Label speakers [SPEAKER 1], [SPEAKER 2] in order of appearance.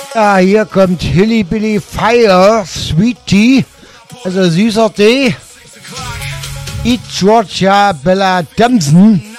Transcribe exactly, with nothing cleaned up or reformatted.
[SPEAKER 1] Ja, hier kommt Hilly Billy Fire, Sweet Tea, also süßer Tee. Eat Georgia Bella Damson.